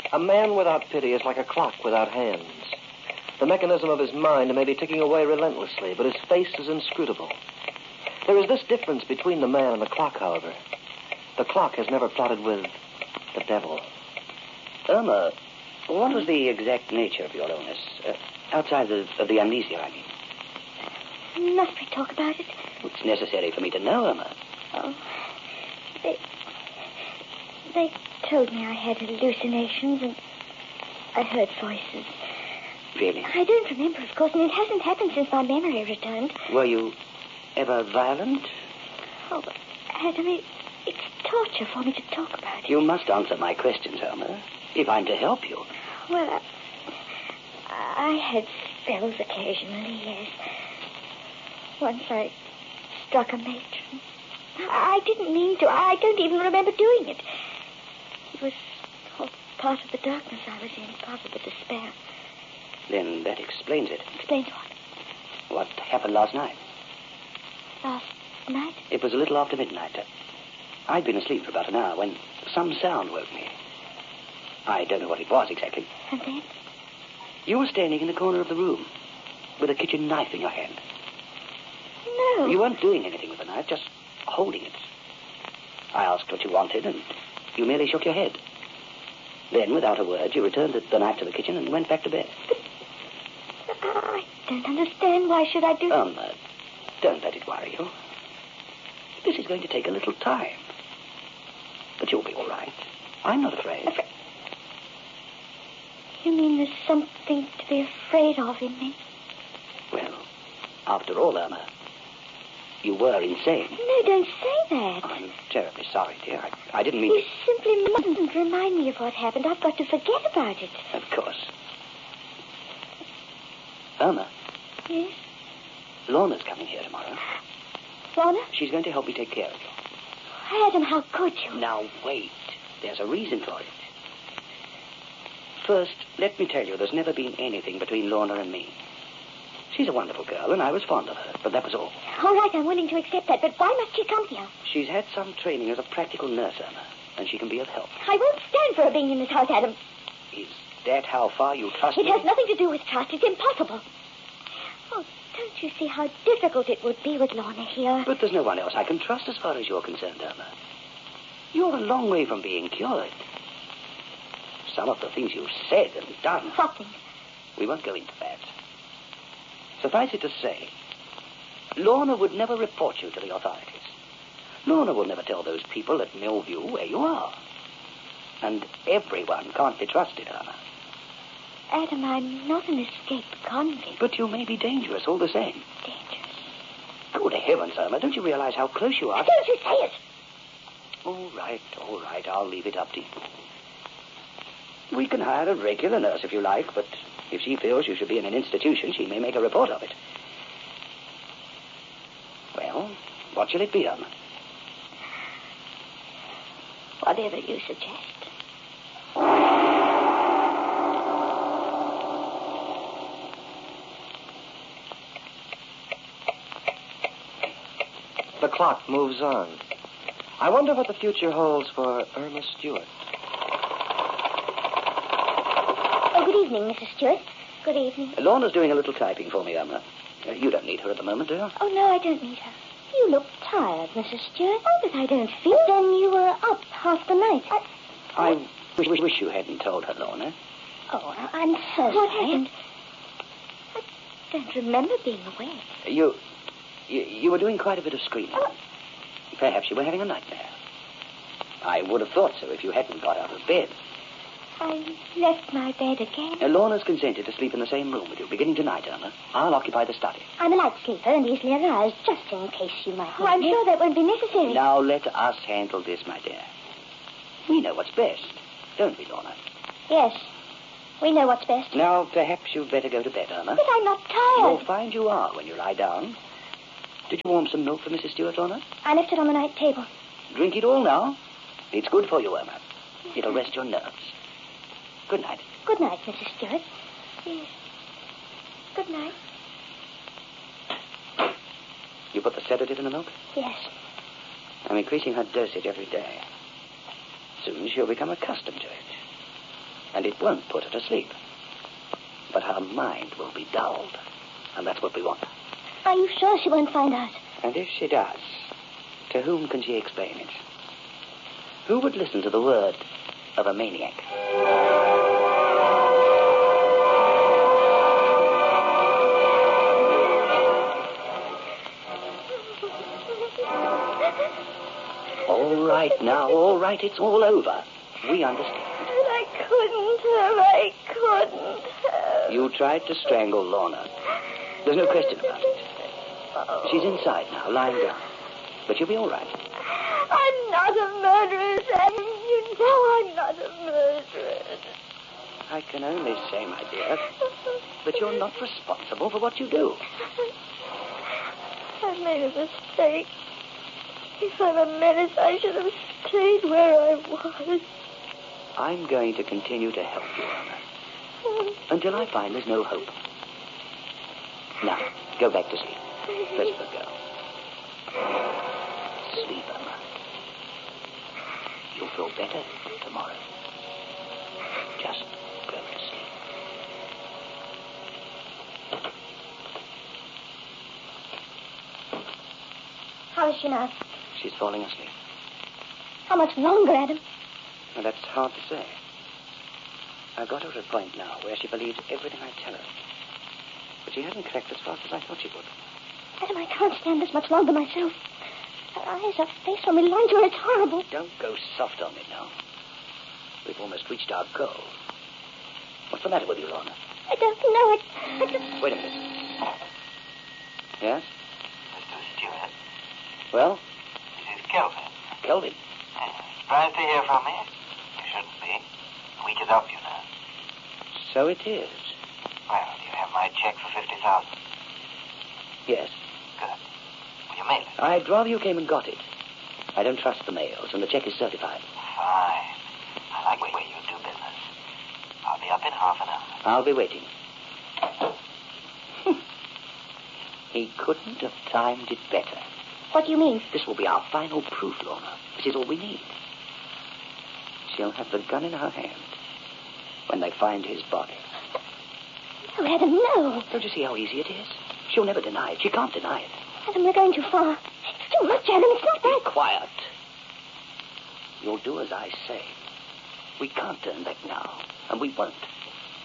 A man without pity is like a clock without hands. The mechanism of his mind may be ticking away relentlessly, but his face is inscrutable. There is this difference between the man and the clock, however. The clock has never plotted with the devil. Irma, what was the exact nature of your illness? Outside of the amnesia, I mean. Must we talk about it? It's necessary for me to know, Irma. Oh. They told me I had hallucinations and I heard voices. Really? I don't remember, of course, and it hasn't happened since my memory returned. Were you ever violent? Oh, Adam, it's torture for me to talk about it. You must answer my questions, Irma, if I'm to help you. Well, I had spells occasionally, yes. Once I struck a matron. I didn't mean to. I don't even remember doing it. It was all part of the darkness I was in, part of the despair. Then that explains it. Explains what? What happened last night? Last night? It was a little after midnight. I'd been asleep for about an hour when some sound woke me. I don't know what it was exactly. And then? You were standing in the corner of the room with a kitchen knife in your hand. No. You weren't doing anything with the knife, just holding it. I asked what you wanted, and you merely shook your head. Then, without a word, you returned the knife to the kitchen and went back to bed. But I don't understand. Why should I do... Don't let it worry you. This is going to take a little time. But you'll be all right. I'm not afraid. You mean there's something to be afraid of in me? Well, after all, Irma, you were insane. No, don't say that. I'm terribly sorry, dear. I didn't mean You simply mustn't remind me of what happened. I've got to forget about it. Of course. Irma. Yes? Lorna's coming here tomorrow. Lorna? She's going to help me take care of you. Adam, how could you? Now, wait. There's a reason for it. First, let me tell you, there's never been anything between Lorna and me. She's a wonderful girl, and I was fond of her, but that was all. All right, I'm willing to accept that, but why must she come here? She's had some training as a practical nurse, Irma, and she can be of help. I won't stand for her being in this house, Adam. Is that how far you trust It me? has nothing to do with trust. It's impossible. Oh, don't you see how difficult it would be with Lorna here? But there's no one else I can trust as far as you're concerned, Irma. You're a long way from being cured. Some of the things you've said and done... What things? We won't go into that. Suffice it to say, Lorna would never report you to the authorities. Lorna will never tell those people at Millview where you are. And everyone can't be trusted, Irma. Adam, I'm not an escaped convict. But you may be dangerous all the same. Dangerous? Good heavens, Irma, don't you realize how close you are? Don't you say it! All right, I'll leave it up to you. We can hire a regular nurse if you like, but if she feels you should be in an institution, she may make a report of it. Well, what shall it be, Irma? Whatever you suggest. The clock moves on. I wonder what the future holds for Irma Stewart. Oh, good evening, Mrs. Stewart. Good evening. Lorna's doing a little typing for me, Irma. You don't need her at the moment, do you? Oh, no, I don't need her. You look tired, Mrs. Stewart. Oh, but I don't feel... Then you were up half the night. I wish you hadn't told her, Lorna. Oh, I'm so What sorry. happened? I don't remember being awake. You were doing quite a bit of screaming. Oh. Perhaps you were having a nightmare. I would have thought so if you hadn't got out of bed. I left my bed again. Lorna's consented to sleep in the same room with you, beginning tonight, Irma. I'll occupy the study. I'm a light sleeper and easily aroused, just in case you might Oh, I'm need me. sure that won't be necessary. Now let us handle this, my dear. We know what's best, don't we, Lorna? Yes, we know what's best. Now, perhaps you'd better go to bed, Irma. But I'm not tired. You'll find you are when you lie down. Did you warm some milk for Mrs. Stewart, Lorna? I left it on the night table. Drink it all now. It's good for you, Irma. It'll rest your nerves. Good night. Good night, Mrs. Stewart. Yes. Good night. You put the sedative in the milk? Yes. I'm increasing her dosage every day. Soon she'll become accustomed to it. And it won't put her to sleep. But her mind will be dulled. And that's what we want. Are you sure she won't find out? And if she does, to whom can she explain it? Who would listen to the word of a maniac? All right now, all right, it's all over. We understand. But I couldn't have. You tried to strangle Lorna. There's no question about it. She's inside now, lying down. But you'll be all right. I'm not a murderess, Adam. You know I'm not a murderess. I can only say, my dear, that you're not responsible for what you do. I made a mistake. If I'm a menace, I should have stayed where I was. I'm going to continue to help you, Lorna, until I find there's no hope. Now, go back to sleep. Rest of the girl. Sleep, Emma. You'll feel better tomorrow. Just go to sleep. How is she now? She's falling asleep. How much longer, Adam? Well, that's hard to say. I've got her at a point now where she believes everything I tell her. But she hasn't cracked as fast as I thought she would. Adam, I can't stand this much longer myself. Her eyes, her face, when we lie to her, it's horrible. Don't go soft on me now. We've almost reached our goal. What's the matter with you, Lorna? I don't know. I just... Wait a minute. Yes? Mr. Stewart, Well? this is Kelvin. Kelvin. Surprised to hear from me? You shouldn't be. Weak is up, you know. So it is. Well, do you have my check for 50,000? Yes. Good. Will you mail it? I'd rather you came and got it. I don't trust the mails, and the check is certified. Fine. I like the way you do business. I'll be up in half an hour. I'll be waiting. He couldn't have timed it better. What do you mean? This will be our final proof, Lorna. This is all we need. She'll have the gun in her hand when they find his body. No, Adam, no. Don't you see how easy it is? She'll never deny it. She can't deny it. Adam, we're going too far. It's too much, Adam. It's not that. Be quiet. You'll do as I say. We can't turn back now, and we won't.